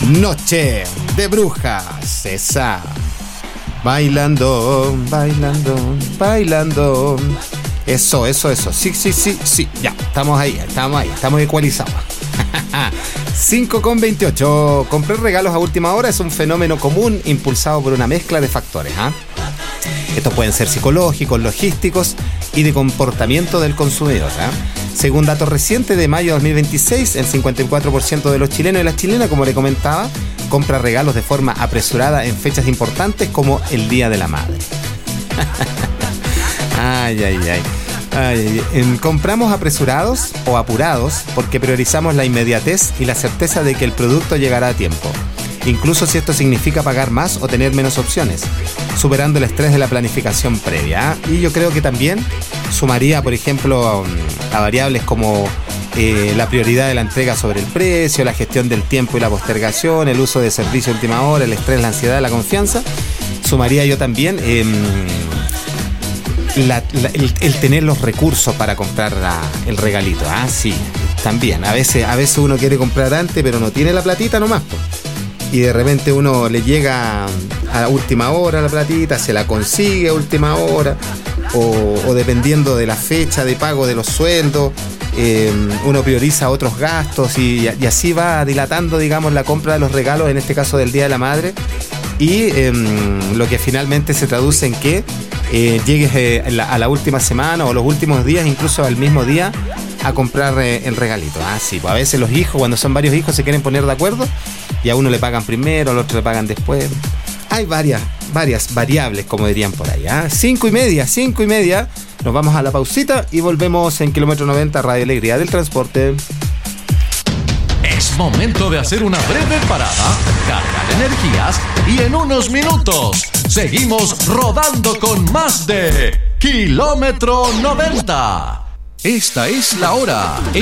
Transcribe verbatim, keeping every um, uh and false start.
Noche de brujas, esa. Bailando, bailando, bailando. Eso, eso, eso. Sí, sí, sí, sí. Ya, estamos ahí, estamos ahí, estamos ecualizados. cinco con veintiocho. Comprar regalos a última hora es un fenómeno común impulsado por una mezcla de factores. ¿eh? Estos pueden ser psicológicos, logísticos y de comportamiento del consumidor. ¿eh? Según datos recientes de mayo de dos mil veintiséis, el cincuenta y cuatro por ciento de los chilenos y las chilenas, como le comentaba, compra regalos de forma apresurada en fechas importantes como el Día de la Madre. Ay, ay, ay. Ay, ay. Compramos apresurados o apurados porque priorizamos la inmediatez y la certeza de que el producto llegará a tiempo, incluso si esto significa pagar más o tener menos opciones, superando el estrés de la planificación previa. ¿eh? Y yo creo que también sumaría, por ejemplo, a variables como eh, la prioridad de la entrega sobre el precio, la gestión del tiempo y la postergación, el uso de servicio a última hora, el estrés, la ansiedad, la confianza. Sumaría yo también eh, la, la, el, el tener los recursos para comprar la, el regalito. Ah, sí, también. A veces, a veces uno quiere comprar antes, pero no tiene la platita nomás, po. Y de repente uno le llega a última hora la platita, se la consigue a última hora, o, o dependiendo de la fecha de pago de los sueldos, eh, uno prioriza otros gastos y, y así va dilatando, digamos, la compra de los regalos, en este caso del Día de la Madre, y eh, lo que finalmente se traduce en que eh, llegues eh, a, la, a la última semana o los últimos días, incluso al mismo día, a comprar eh, el regalito. Ah, sí, pues a veces los hijos, cuando son varios hijos, se quieren poner de acuerdo y a uno le pagan primero, al otro le pagan después. Hay varias, varias variables, como dirían por ahí. ¿eh? Cinco y media, cinco y media. Nos vamos a la pausita y volvemos en Kilómetro noventa, Radio Alegría del Transporte. Es momento de hacer una breve parada, cargar energías y en unos minutos seguimos rodando con más de Kilómetro noventa. Esta es la hora en